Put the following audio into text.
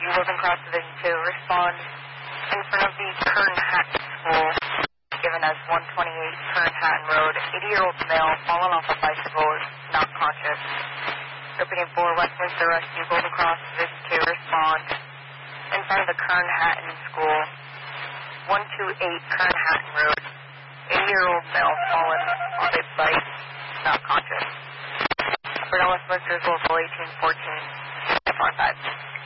Rescue, Golden Cross Division 2, respond in front of the Kern Hatton School, given as 128 Kern Hatton Road, 80-year-old male fallen off a bicycle, not conscious. Repeating 4, Westminster Rescue, Golden Cross Division 2, respond in front of the Kern Hatton School, 128 Kern Hatton Road, 80-year-old male fallen off a bike, not conscious. For Westminster, Local 1814, FR5.